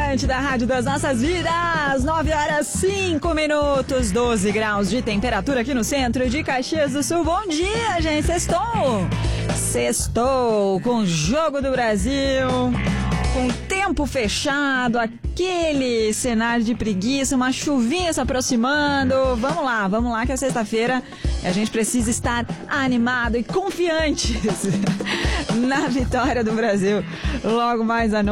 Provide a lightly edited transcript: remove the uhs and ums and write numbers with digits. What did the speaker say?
Mirante da Rádio das Nossas Vidas, 9 horas 5 minutos, 12 graus de temperatura aqui no centro de Caxias do Sul. Bom dia, gente, sextou com o Jogo do Brasil, com o tempo fechado, aquele cenário de preguiça, uma chuvinha se aproximando. Vamos lá que é sexta-feira e a gente precisa estar animado e confiantes na vitória do Brasil logo mais à noite.